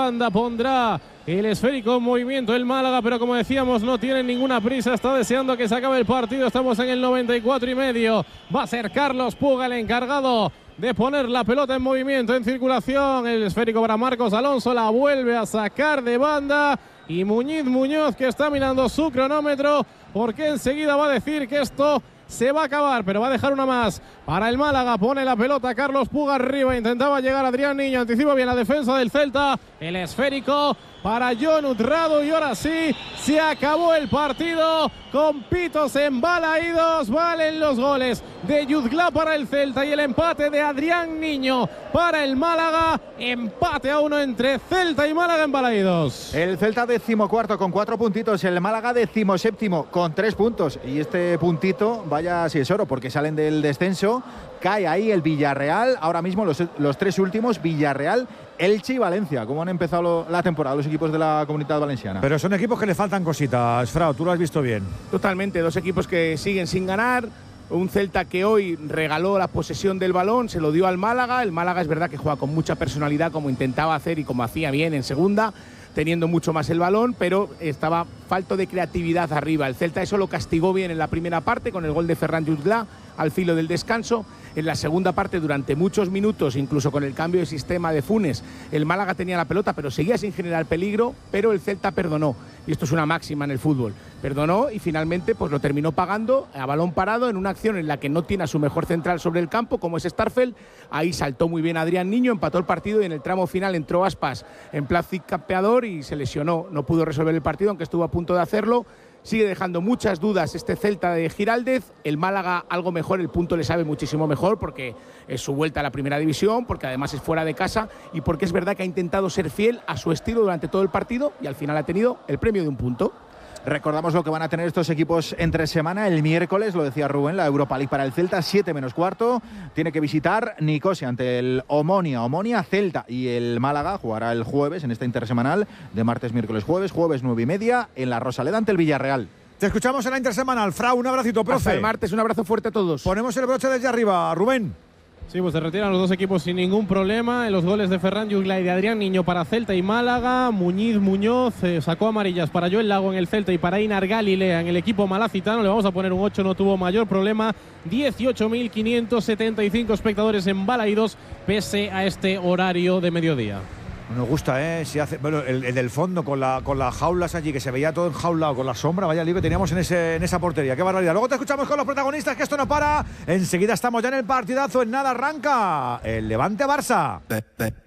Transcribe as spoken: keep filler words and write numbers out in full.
banda pondrá el esférico en movimiento el Málaga, pero como decíamos no tiene ninguna prisa, está deseando que se acabe el partido. Estamos en el noventa y cuatro y medio. Va a ser Carlos Puga el encargado de poner la pelota en movimiento, en circulación. El esférico para Marcos Alonso, la vuelve a sacar de banda. Y Muñiz Muñoz, que está mirando su cronómetro, porque enseguida va a decir que esto se va a acabar, pero va a dejar una más para el Málaga. Pone la pelota Carlos Puga arriba, intentaba llegar Adrián Niño, anticipa bien la defensa del Celta. El esférico para Jon Utrado y ahora sí se acabó el partido con pitos embalaídos. Valen los goles de Yuzglá para el Celta y el empate de Adrián Niño para el Málaga. Empate a uno entre Celta y Málaga en Balaídos. El Celta decimocuarto con cuatro puntitos, el Málaga decimoséptimo con tres puntos. Y este puntito, vaya si es oro, porque salen del descenso. Cae ahí el Villarreal. Ahora mismo los, los tres últimos, Villarreal, Elche y Valencia. ¿Cómo han empezado lo, la temporada los equipos de la Comunidad Valenciana? Pero son equipos que le faltan cositas, Frau, tú lo has visto bien. Totalmente, dos equipos que siguen sin ganar. Un Celta que hoy regaló la posesión del balón, se lo dio al Málaga. El Málaga es verdad que juega con mucha personalidad, como intentaba hacer y como hacía bien en segunda, teniendo mucho más el balón, pero estaba falto de creatividad arriba. El Celta eso lo castigó bien en la primera parte con el gol de Ferran Yuzglá al filo del descanso. En la segunda parte, durante muchos minutos, incluso con el cambio de sistema de Funes, el Málaga tenía la pelota, pero seguía sin generar peligro, pero el Celta perdonó. Y esto es una máxima en el fútbol. Perdonó y finalmente pues lo terminó pagando a balón parado en una acción en la que no tiene a su mejor central sobre el campo, como es Starfelt. Ahí saltó muy bien Adrián Niño, empató el partido y en el tramo final entró Aspas en plan campeador y se lesionó. No pudo resolver el partido, aunque estuvo a punto de hacerlo. Sigue dejando muchas dudas este Celta de Giraldez. El Málaga algo mejor, el punto le sabe muchísimo mejor porque es su vuelta a la primera división, porque además es fuera de casa y porque es verdad que ha intentado ser fiel a su estilo durante todo el partido y al final ha tenido el premio de un punto. Recordamos lo que van a tener estos equipos entre semana. El miércoles, lo decía Rubén, la Europa League para el Celta, siete menos cuarto. Tiene que visitar Nicosia ante el Omonia. Omonia, Celta. Y el Málaga jugará el jueves en esta intersemanal de martes, miércoles, jueves. Jueves nueve y media en la Rosaleda ante el Villarreal. Te escuchamos en la intersemanal. Frau, un abracito, profe. Hasta el martes, un abrazo fuerte a todos. Ponemos el broche desde arriba, Rubén. Sí, pues se retiran los dos equipos sin ningún problema. En los goles de Ferran Yuzglá y de Adrián Niño para Celta y Málaga. Muñiz Muñoz eh, sacó amarillas para Joel Lago en el Celta y para Inar Galilea en el equipo malacitano. Le vamos a poner un ocho, no tuvo mayor problema. dieciocho mil quinientos setenta y cinco espectadores en Balaídos pese a este horario de mediodía. Nos gusta, ¿eh? Si hace, bueno, el, el del fondo con, la, con las jaulas allí, que se veía todo enjaulado con la sombra, vaya lío que teníamos en, ese, en esa portería. ¡Qué barbaridad! Luego te escuchamos con los protagonistas, que esto no para. Enseguida estamos ya en el partidazo, en nada arranca el Levante Barça.